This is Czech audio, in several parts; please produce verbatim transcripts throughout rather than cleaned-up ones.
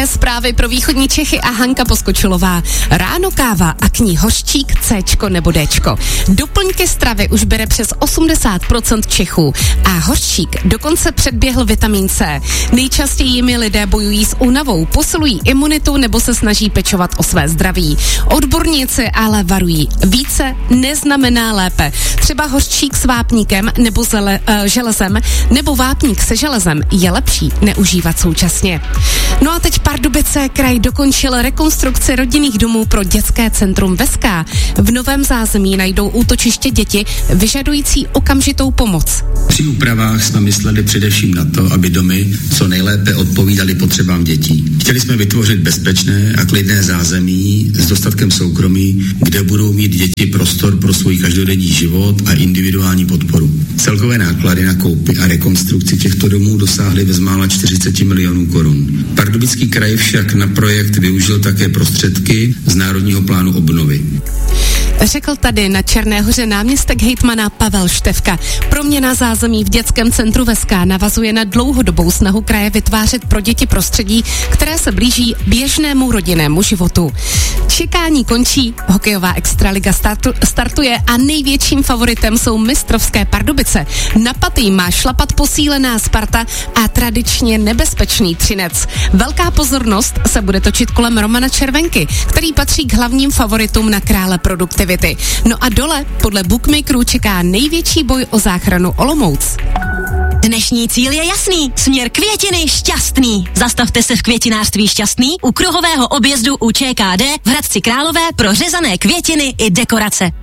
Zprávy pro východní Čechy a Hanka Poskočilová. Ráno káva a k ní hořčík, Cčko nebo Dčko. Doplňky stravy už bere přes osmdesát procent Čechů a hořčík dokonce předběhl vitamin C. Nejčastěji jimi lidé bojují s únavou, posilují imunitu nebo se snaží pečovat o své zdraví. Odborníci ale varují. Více neznamená lépe. Třeba hořčík s vápníkem nebo zele, uh, železem nebo vápník se železem je lepší neužívat současně. No a teď Pardubice, kraj dokončil rekonstrukci rodinných domů pro dětské centrum Veska. V novém zázemí najdou útočiště děti vyžadující okamžitou pomoc. Při úpravách jsme mysleli především na to, aby domy co nejlépe odpovídaly potřebám dětí. Chtěli jsme vytvořit bezpečné a klidné zázemí s dostatkem soukromí, kde budou mít děti prostor pro svůj každodenní život a individuální podporu. Celkové náklady na koupi a rekonstrukci těchto domů dosáhly bezmála čtyřicet milionů korun. Pardubický kraj však na projekt využil také prostředky z Národního plánu obnovy. Řekl tady na Černé Hoře náměstek hejtmana Pavel Štefka. Proměna zázemí v dětském centru Veska navazuje na dlouhodobou snahu kraje vytvářet pro děti prostředí, které se blíží běžnému rodinnému životu. Čekání končí, hokejová extraliga startu, startuje a největším favoritem jsou mistrovské Pardubice. Na paty má šlapat posílená Sparta a tradičně nebezpečný Třinec. Velká pozornost se bude točit kolem Romana Červenky, který patří k hlavním favoritům na krále produktivity. No a dole podle bookmakerů čeká největší boj o záchranu Olomouc. Dnešní cíl je jasný. Směr Květiny Šťastný. Zastavte se v květinářství Šťastný u kruhového objezdu u ČKD v Hradci Králové pro řezané květiny i dekorace.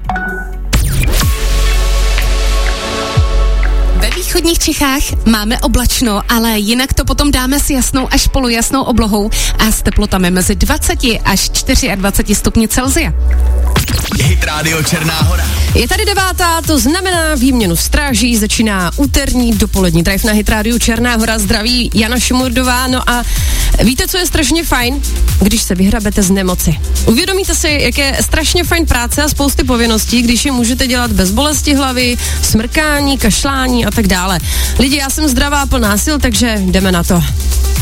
Ve východních Čechách máme oblačno, ale jinak to potom dáme s jasnou až polojasnou oblohou a s teplotami mezi dvacet až dvacet čtyři stupni Celsia. Hit Radio Černá Hora. Je tady devátá, to znamená výměnu stráží, začíná úterní dopolední drive na Hit Radio Černá Hora. Zdraví Jana Šumurdová. No a víte, co je strašně fajn? Když se vyhrabete z nemoci. Uvědomíte si, jak je strašně fajn práce a spousty povinností, když je můžete dělat bez bolesti hlavy, smrkání, kašlání a tak dále. Lidi, já jsem zdravá, plná sil, takže jdeme na to.